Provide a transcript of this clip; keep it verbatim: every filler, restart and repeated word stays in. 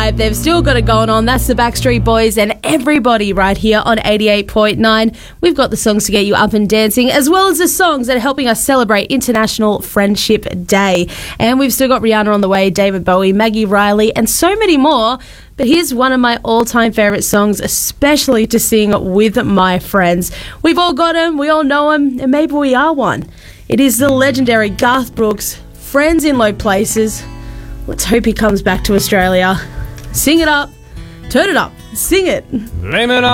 vibe. They've still got it going on. That's the Backstreet Boys and everybody right here on eighty-eight point nine. We've got the songs to get you up and dancing, as well as the songs that are helping us celebrate International Friendship Day. And we've still got Rihanna on the way, David Bowie, Maggie Riley, and so many more. But here's one of my all-time favourite songs, especially to sing with my friends. We've all got them, we all know them, and maybe we are one. It is the legendary Garth Brooks, Friends in Low Places. Let's hope he comes back to Australia. Sing it up, turn it up, sing it. Blame it on